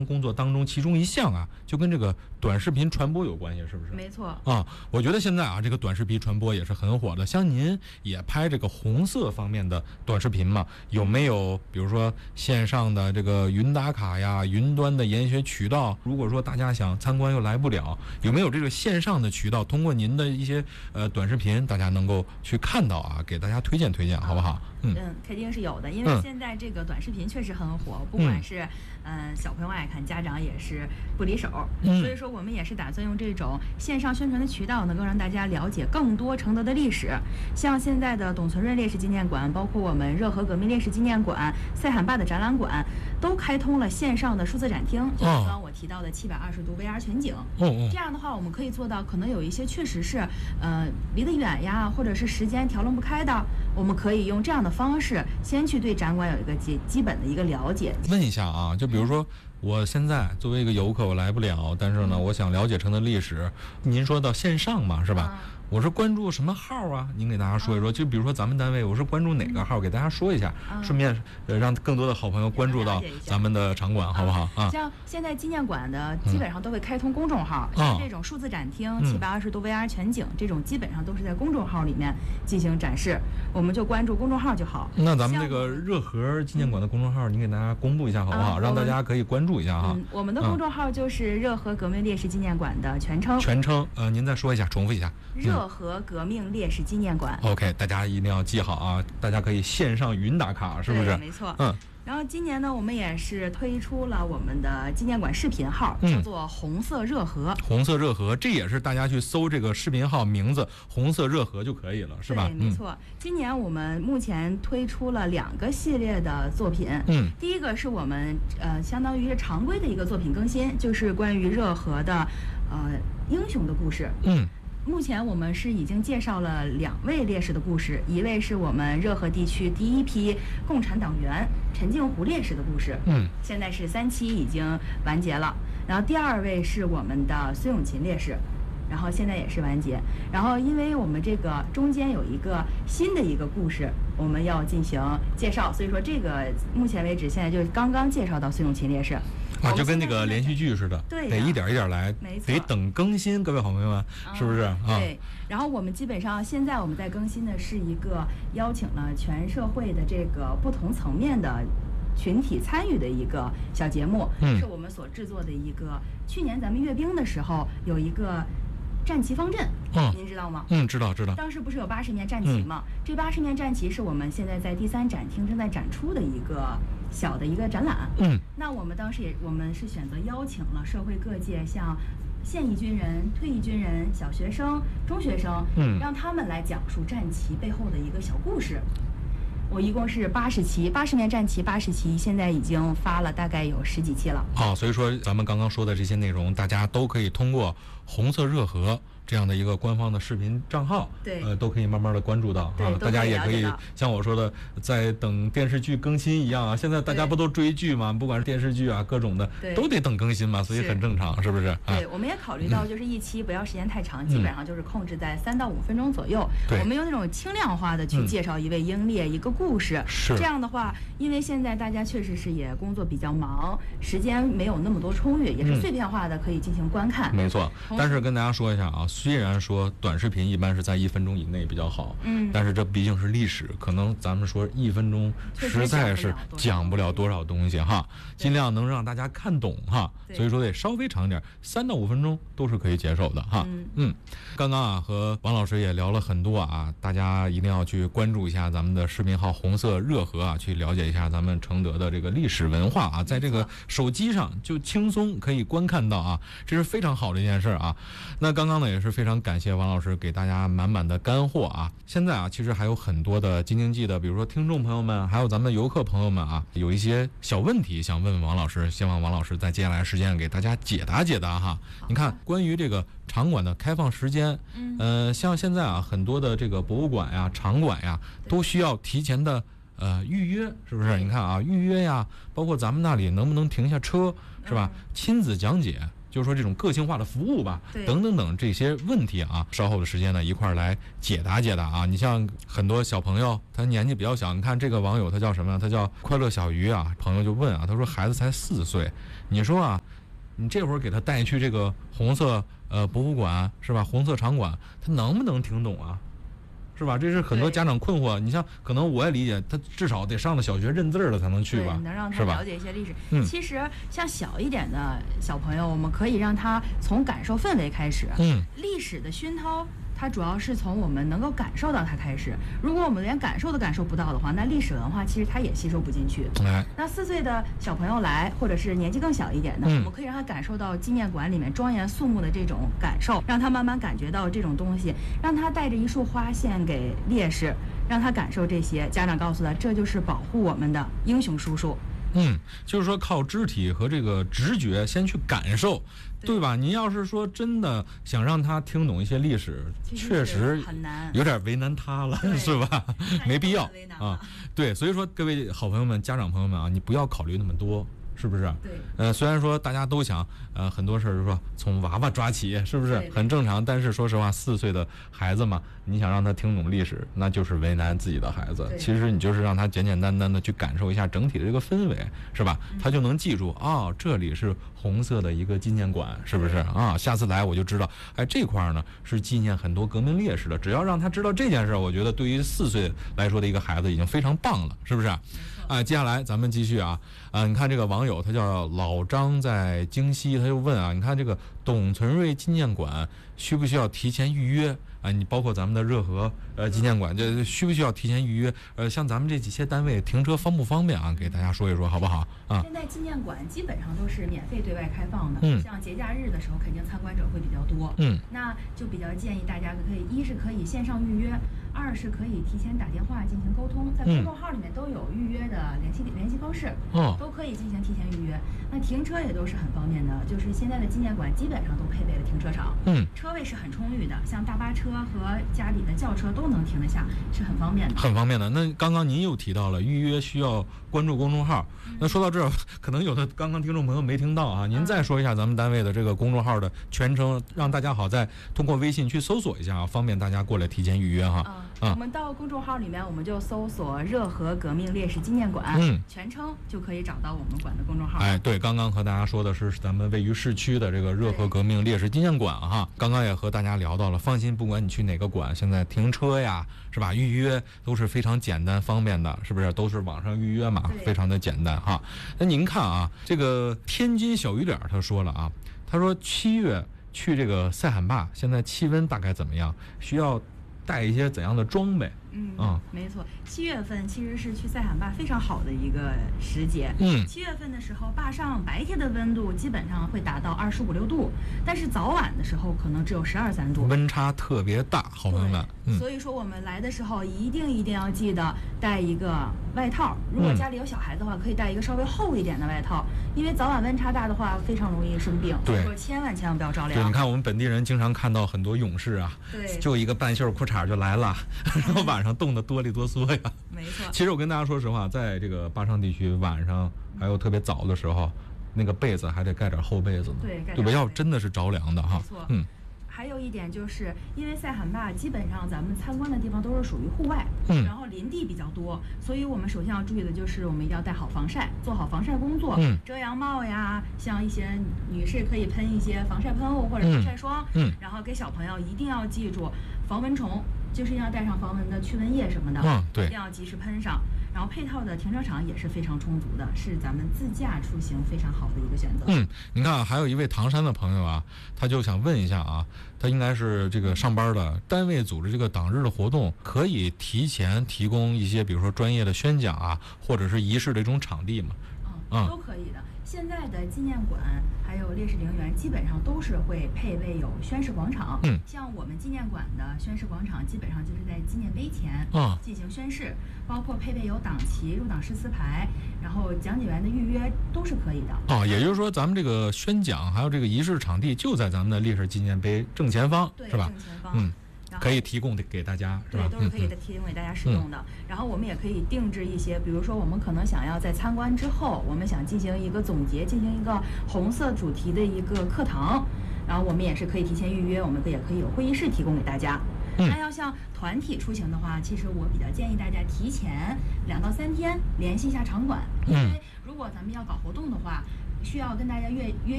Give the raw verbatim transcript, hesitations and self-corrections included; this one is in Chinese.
工作当中其中一项啊，就跟这个短视频传播有关系，是不是？ 没错啊，我觉得现在啊，这个短视频传播也是很火的。像您也拍这个红色方面的短视频嘛，有没有比如说线上的这个云打卡呀、云端的研学渠道？如果说大家想参观又来不了，有没有这个线上的渠道？通过您的一些呃短视频，大家能够去看到啊，给大家推荐推荐，好不好？ 嗯嗯，肯定是有的，因为现在这个短视频确实很火，不管是嗯、呃、小朋友爱看，家长也是不离手。所以说我们也是打算用这种线上宣传的渠道，能够让大家了解更多承德的历史。像现在的董存瑞烈士纪念馆，包括我们热河革命烈士纪念馆、塞罕坝的展览馆，都开通了线上的数字展厅，就刚刚我提到的七百二十度 V R 全景。 哦哦， 这样的话，我们可以做到，可能有一些确实是呃离得远呀，或者是时间调弄不开的，我们可以用这样的方式，先去对展馆有一个基基本的一个了解。 问一下啊，就比如说我现在作为一个游客，我来不了，但是呢，我想了解承德历史。您说到线上嘛，是吧？ 嗯我是关注什么号啊？您给大家说一说。就比如说咱们单位，我是关注哪个号，给大家说一下， 嗯、 顺便呃让更多的好朋友关注到咱们的场馆，好不好啊？ 像现在纪念馆的基本上都会开通公众号， 嗯、 像这种数字展厅、七百二十度 V R 全景这种，基本上都是在公众号里面进行展示，我们就关注公众号就好。 那咱们这个热河纪念馆的公众号，您给大家公布一下好不好？嗯、让大家可以关注一下哈。 嗯，我们的公众号就是热河革命烈士纪念馆的全称。 全称呃，您再说一下，重复一下。 热河革命烈士纪念馆。 OK， 大家一定要记好啊！大家可以线上云打卡，是不是？ 对，没错。 嗯。 然后今年呢，我们也是推出了我们的纪念馆视频号，叫做红色热河。 嗯、红色热河，这也是大家去搜这个视频号名字“红色热河”就可以了，是吧？ 对，没错。嗯、今年我们目前推出了两个系列的作品。 嗯。 第一个是我们呃相当于是常规的一个作品更新，就是关于热河的呃英雄的故事。 嗯。 目前我们是已经介绍了两位烈士的故事，一位是我们热河地区第一批共产党员陈静湖烈士的故事， 嗯， 现在是三期已经完结了。然后第二位是我们的孙永琴烈士，然后现在也是完结。然后因为我们这个中间有一个新的一个故事，我们要进行介绍，所以说这个目前为止现在就刚刚介绍到孙永琴烈士。 啊，就跟那个连续剧似的， 对， 得一点一点来，得等更新，各位好朋友们， 嗯、 是不是啊？ 对。然后我们基本上现在我们在更新的是一个邀请了全社会的这个不同层面的群体参与的一个小节目， 嗯、 是我们所制作的一个。去年咱们阅兵的时候有一个战旗方阵， 嗯， 您知道吗？ 嗯，知道知道。 当时不是有八十面战旗吗？嗯、这八十面战旗是我们现在在第三展厅正在展出的一个小的一个展览。 嗯， 那我们当时也我们是选择邀请了社会各界，像现役军人、退役军人、小学生、中学生， 嗯， 让他们来讲述战旗背后的一个小故事。我一共是八十期，八十面战旗，八十期，现在已经发了大概有十几期了。 好、哦，所以说咱们刚刚说的这些内容，大家都可以通过红色热河这样的一个官方的视频账号， 对， 呃，都可以慢慢的关注到啊。大家也可以像我说的，在等电视剧更新一样啊。现在大家不都追剧吗？不管是电视剧啊，各种的都得等更新嘛，所以很正常，是不是？啊、 对，我们也考虑到就是一期不要时间太长，嗯、基本上就是控制在三到五分钟左右。 对， 我们用那种轻量化的去介绍一位英烈、嗯、一个故事。 是这样的话，因为现在大家确实是也工作比较忙，时间没有那么多充裕，也是碎片化的可以进行观看。 嗯、没错，但是跟大家说一下啊，虽然说短视频一般是在一分钟以内比较好， 嗯， 但是这毕竟是历史，可能咱们说一分钟实在是讲不了多少东西哈，尽量能让大家看懂哈，所以说得稍微长一点，三到五分钟都是可以接受的哈。 嗯嗯，刚刚啊和王老师也聊了很多啊，大家一定要去关注一下咱们的视频号红色热河啊，去了解一下咱们承德的这个历史文化啊，在这个手机上就轻松可以观看到啊，这是非常好的一件事啊。那刚刚呢也是非常感谢王老师给大家满满的干货啊！现在啊，其实还有很多的京津冀的，比如说听众朋友们，还有咱们的游客朋友们啊，有一些小问题想问问王老师，希望王老师在接下来时间给大家解答解答哈。你看，关于这个场馆的开放时间， 嗯， 呃，像现在啊，很多的这个博物馆呀、场馆呀，都需要提前的呃预约，是不是？你看啊，预约呀，包括咱们那里能不能停下车，是吧？亲子讲解。 就是说这种个性化的服务吧，等等等这些问题啊，稍后的时间呢一块儿来解答解答啊。你像很多小朋友，他年纪比较小，你看这个网友他叫什么？他叫快乐小鱼啊。朋友就问啊，他说孩子才四岁，你说啊，你这会儿给他带去这个红色呃博物馆是吧？红色场馆，他能不能听懂啊？是吧？这是很多家长困惑。你像，可能我也理解，他至少得上了小学认字了才能去吧？ 能让他了解一些历史。 嗯、 其实像小一点的小朋友，我们可以让他从感受氛围开始。 嗯， 历史的熏陶，它主要是从我们能够感受到它开始。如果我们连感受都感受不到的话，那历史文化其实它也吸收不进去。 哎， 那四岁的小朋友来，或者是年纪更小一点的，嗯、我们可以让他感受到纪念馆里面庄严肃穆的这种感受，让他慢慢感觉到这种东西，让他带着一束花献给烈士，让他感受这些。家长告诉他，这就是保护我们的英雄叔叔。 嗯，就是说靠肢体和这个直觉先去感受，对吧？您要是说真的想让他听懂一些历史，确实很难， 有点为难他了，是吧？没必要啊。对，所以说各位好朋友们、家长朋友们啊，你不要考虑那么多。是不是？ 对， 呃，虽然说大家都想，呃，很多事儿是说从娃娃抓起，是不是很正常？但是说实话，四岁的孩子嘛，你想让他听懂历史，那就是为难自己的孩子。其实你就是让他简简单单的去感受一下整体的这个氛围，是吧？嗯、他就能记住哦，这里是红色的一个纪念馆，是不是啊？下次来我就知道，哎，这块呢是纪念很多革命烈士的。只要让他知道这件事，我觉得对于四岁来说的一个孩子已经非常棒了，是不是？啊，接下来咱们继续啊，啊，你看这个网友他叫老张，在京西，他就问啊，你看这个董存瑞纪念馆需不需要提前预约啊？你包括咱们的热河呃纪念馆，这需不需要提前预约？呃，像咱们这几些单位停车方不方便啊？给大家说一说好不好啊？ 现在纪念馆基本上都是免费对外开放的， 嗯， 像节假日的时候，肯定参观者会比较多， 嗯， 那就比较建议大家可以，一是可以线上预约。二是可以提前打电话进行沟通，在公众号里面都有预约的联系联系方式， 哦， 都可以进行提前预约。那停车也都是很方便的，就是现在的纪念馆基本上都配备了停车场， 嗯， 车位是很充裕的，像大巴车和家里的轿车都能停得下，是很方便的。 很方便的。那刚刚您又提到了预约需要关注公众号，嗯、那说到这儿，可能有的刚刚听众朋友没听到啊，您再说一下咱们单位的这个公众号的全称，让大家好再通过微信去搜索一下啊，方便大家过来提前预约哈。 嗯啊，我们到公众号里面，我们就搜索“热河革命烈士纪念馆”， 嗯， 全称就可以找到我们馆的公众号。 哎，对，刚刚和大家说的是咱们位于市区的这个热河革命烈士纪念馆哈。刚刚也和大家聊到了，放心，不管你去哪个馆，现在停车呀，是吧？预约都是非常简单方便的，是不是？都是网上预约嘛，非常的简单哈。那您看啊，这个天津小雨点他说了啊，他说七月去这个塞罕坝，现在气温大概怎么样？需要带一些怎样的装备？ 嗯嗯， 没错，七月份其实是去塞罕坝非常好的一个时节。 嗯， 七月份的时候，坝上白天的温度基本上会达到二十五六度，但是早晚的时候可能只有十二三度， 温差特别大，好朋友们。 嗯，所以说我们来的时候一定一定要记得带一个外套，如果家里有小孩子的话，可以带一个稍微厚一点的外套，因为早晚温差大的话非常容易生病。 对， 说千万千万不要着凉。 对，你看我们本地人经常看到很多勇士啊， 对， 就一个半袖裤衩就来了，然后晚上冻得哆里哆嗦呀。 没错。 其实我跟大家说实话，在这个坝上地区，晚上还有特别早的时候，那个被子还得盖点厚被子呢， 对， 对吧？要真的是着凉的哈。 没错。 嗯。 还有一点就是，因为塞罕坝基本上咱们参观的地方都是属于户外， 嗯， 然后林地比较多，所以我们首先要注意的就是，我们一定要带好防晒，做好防晒工作， 嗯， 遮阳帽呀，像一些女士可以喷一些防晒喷雾或者防晒霜， 嗯， 然后给小朋友一定要记住防蚊虫，就是要带上防蚊的驱蚊液什么的， 嗯，对， 一定要及时喷上。然后配套的停车场也是非常充足的，是咱们自驾出行非常好的一个选择。 嗯，你看啊，还有一位唐山的朋友啊，他就想问一下啊，他应该是这个上班的单位组织这个党日的活动，可以提前提供一些，比如说专业的宣讲啊，或者是仪式的一种场地吗？ 嗯，都可以的。现在的纪念馆还有烈士陵园基本上都是会配备有宣誓广场， 嗯， 像我们纪念馆的宣誓广场基本上就是在纪念碑前啊进行宣誓，包括配备有党旗、入党誓词牌，然后讲解员的预约都是可以的。 哦，也就是说咱们这个宣讲还有这个仪式场地就在咱们的烈士纪念碑正前方， 对， 是吧？ 正前方。 嗯。 可以提供给大家，是吧？ 对，都是可以的提供给大家使用的。嗯、然后我们也可以定制一些，比如说我们可能想要在参观之后，我们想进行一个总结，进行一个红色主题的一个课堂，然后我们也是可以提前预约，我们也可以有会议室提供给大家。 嗯、 那要像团体出行的话，其实我比较建议大家提前两到三天联系一下场馆，因为如果咱们要搞活动的话，需要跟大家约约。